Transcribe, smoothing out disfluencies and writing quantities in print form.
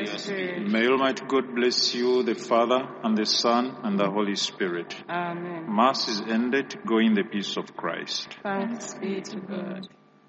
your spirit. May Almighty God bless you, the Father, and the Son, and the Holy Spirit. Amen. Mass is ended. Go in the peace of Christ. Thanks be to God.